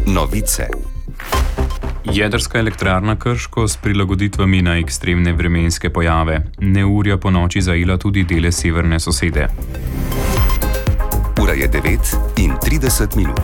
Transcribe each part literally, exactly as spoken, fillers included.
Novice. Jedrska elektrarna Krško s prilagoditvami na ekstremne vremenske pojave. Neurja po noči zajela tudi dele severne sosede. Ura je devet in trideset minut.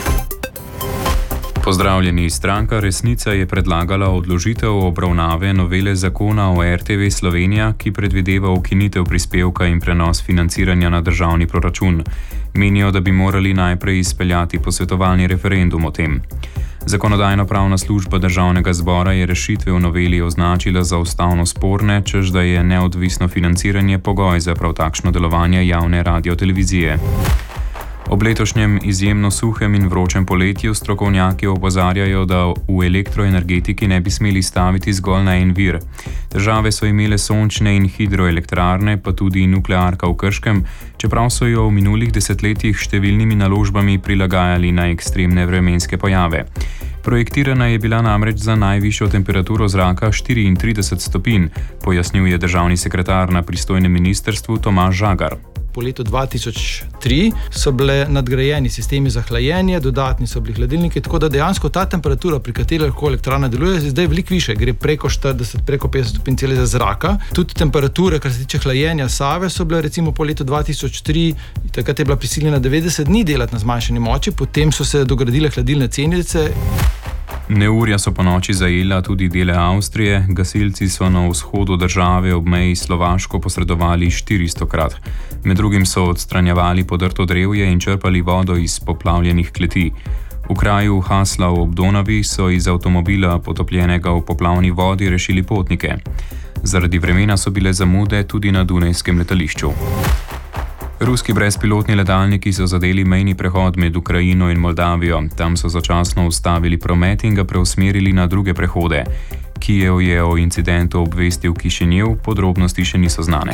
Pozdravljeni, stranka Resnica je predlagala odložitev obravnave novele zakona o R T V Slovenija, ki predvideva ukinitev prispevka in prenos financiranja na državni proračun. Menijo, da bi morali najprej izpeljati posvetovalni referendum o tem. Zakonodajno-pravna služba državnega zbora je rešitve v noveli označila za ustavno sporne, češ da je neodvisno financiranje pogoj za prav takšno delovanje javne radiotelevizije. Ob letošnjem izjemno suhem in vročem poletju strokovnjaki opozarjajo, da v elektroenergetiki ne bi smeli staviti zgolj na en vir. Težave so imele sončne in hidroelektrarne, pa tudi nuklearka v Krškem, čeprav so jo v minulih desetletjih številnimi naložbami prilagajali na ekstremne vremenske pojave. Projektirana je bila namreč za najvišjo temperaturo zraka štiriintrideset stopinj, pojasnjuje državni sekretar na pristojnem ministrstvu Tomaž Žagar. Po letu dva tisoč tri so bile nadgrajeni sistemi za hlajenje, dodatni so bili hladilniki, tako da dejansko ta temperatura, pri kateri lahko elektrarna deluje, je zdaj veliko više, gre preko štirideset, preko petdeset stopinj Celzija zraka. Tudi temperature, kar se tiče hlajenja Save, so bile recimo po letu dva tisoč tri, takrat je bila prisiljena devetdeset dni delati na zmanjšani moči, potem so se dogradile hladilne cenice. Neurja so po noči zajela tudi dele Avstrije, gasilci so na vzhodu države ob meji s Slovaško posredovali štiristokrat. Med drugim so odstranjevali podrto drevje in črpali vodo iz poplavljenih kleti. V kraju Haslav ob Donavi so iz avtomobila potopljenega v poplavni vodi rešili potnike. Zaradi vremena so bile zamude tudi na dunajskem letališču. Ruski brezpilotni letalniki so zadeli mejni prehod med Ukrajino in Moldavijo. Tam so začasno ustavili promet in ga preusmerili na druge prehode. Kijev je o incidentu obvestil Kišinjev, podrobnosti še niso znane.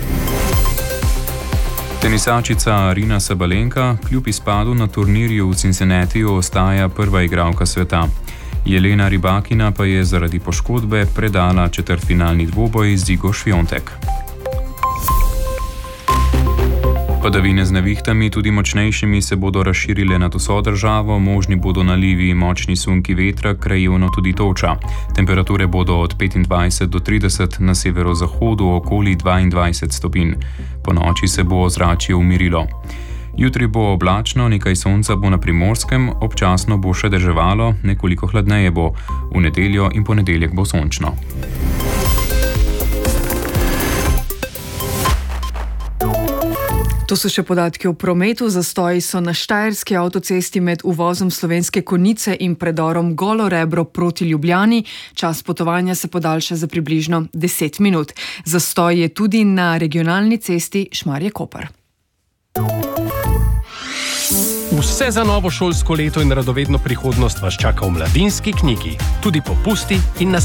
Tenisačica Arina Sabalenka kljub izpadu na turnirju v Cincinnatiju ostaja prva igralka sveta. Jelena Rybakina pa je zaradi poškodbe predala četrtfinalni dvoboj z Igo Swiatek. Padavine z nevihtami, tudi močnejšimi, se bodo razširile nad vso državo, možni bodo nalivi, močni sunki vetra, krajevno tudi toča. Temperature bodo od petindvajset do trideset, na severozahodu okoli dvaindvajset stopinj. Po noči se bo ozračje umirilo. Jutri bo oblačno, nekaj sonca bo na Primorskem, občasno bo še deževalo, nekoliko hladneje bo. V nedeljo in ponedeljek bo sončno. To so še podatki o prometu. Zastoji so na Štajerski avtocesti med uvozom Slovenske Konjice in predorom Golo Rebro proti Ljubljani. Čas potovanja se podaljša za približno deset minut. Zastoj je tudi na regionalni cesti Šmarje-Koper. Vse za novo šolsko leto in radovedno prihodnost vas čaka v Mladinski knjigi. Tudi popusti in nas